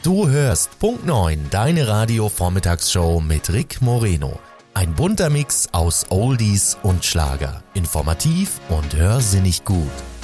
Du hörst Punkt 9, deine Radio-Vormittagsshow mit Rick Moreno. Ein bunter Mix aus Oldies und Schlager. Informativ und hörsinnig gut.